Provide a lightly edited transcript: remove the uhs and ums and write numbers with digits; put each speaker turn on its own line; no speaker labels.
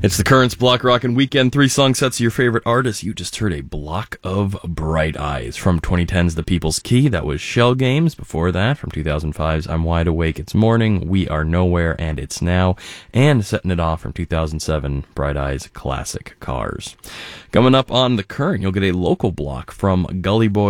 It's the Currents Block Rockin' Weekend. 3 song sets of your favorite artists. You just heard a block of Bright Eyes from 2010's The People's Key. That was Shell Games. Before that, from 2005's I'm Wide Awake, It's Morning, We Are Nowhere, and It's Now. And setting it off from 2007, Bright Eyes Classic Cars. Coming up on The Current, you'll get a local block from Gully Boy